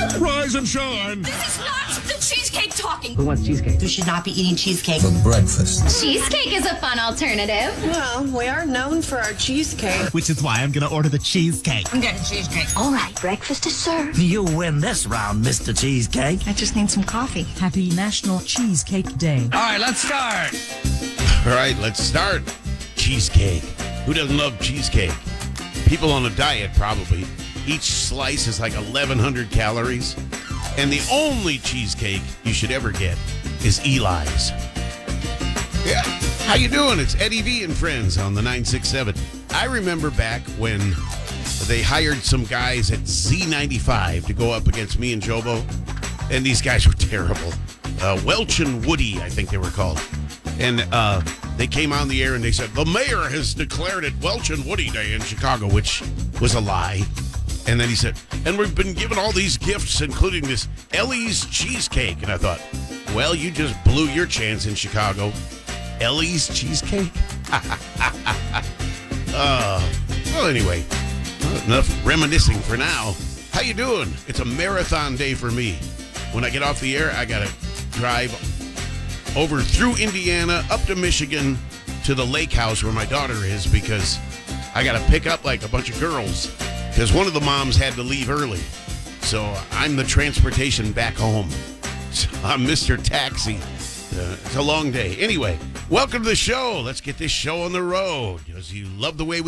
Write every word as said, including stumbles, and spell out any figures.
Rise and shine. This is not the cheesecake talking. Who wants cheesecake? You should not be eating cheesecake. For breakfast. Cheesecake is a fun alternative. Well, we are known for our cheesecake. Which is why I'm gonna order the cheesecake. I'm getting cheesecake. All right, breakfast is served. You win this round, Mister Cheesecake. I just need some coffee. Happy National Cheesecake Day. All right, let's start. All right, let's start. Cheesecake. Who doesn't love cheesecake? People on a diet, probably. Each slice is like eleven hundred calories. And the only cheesecake you should ever get is Eli's. Yeah. How you doing? It's Eddie V and Friends on the nine six seven. I remember back when they hired some guys at Z ninety-five to go up against me and Jobo. And these guys were terrible. Uh, Welch and Woody, I think they were called. And uh, they came on the air and they said, the mayor has declared it Welch and Woody Day in Chicago, which was a lie. And then he said, and we've been given all these gifts, including this Ellie's cheesecake. And I thought, well, you just blew your chance in Chicago. Ellie's cheesecake? uh, well, anyway, enough reminiscing for now. How you doing? It's a marathon day for me. When I get off the air, I got to drive over through Indiana, up to Michigan, to the lake house where my daughter is, because I got to pick up like a bunch of girls. Because one of the moms had to leave early. So I'm the transportation back home. So I'm Mister Taxi. Uh, it's a long day. Anyway, welcome to the show. Let's get this show on the road. Because you love the way we